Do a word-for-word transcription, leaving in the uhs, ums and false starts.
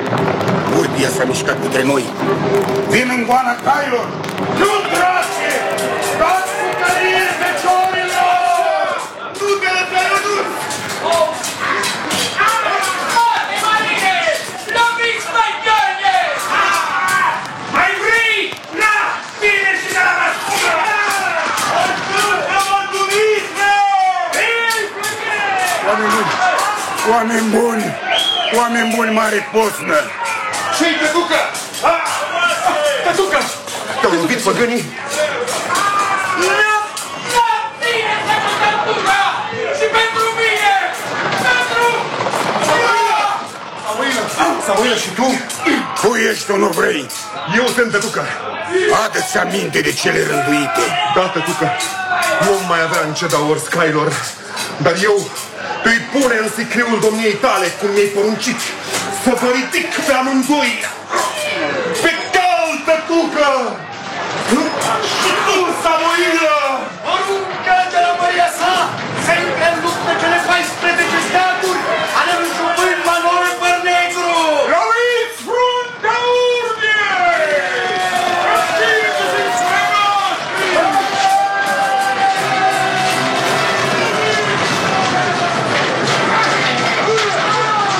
Urdia s-a mișcat către noi. Vin în goana cailor. Nu trage! Dați cu cărie feciorilor! Nu te lăsai, nu! Mai vrei? Na! Bine și de la răspună! Oameni buni! Oameni buni! Oameni buni, mare posnă! Ce-i, Tătucă? Tătucă! Te-au iubit păgânii? Nu! Nu! Bine pentru Tătucă! Și pentru mine! Pentru... Samuilă! Samuilă, și tu? Tu ești, nu vrei? Eu sunt Tătucă. Adă-ți aminte de cele rânduite. Da, Tătucă. Nu mai avea în ce da ori Scailor, dar eu îi pune în sicriul domniei tale, cum mi-ai poruncit, să vă ridic pe amândoi. Pe cal, Tătucă!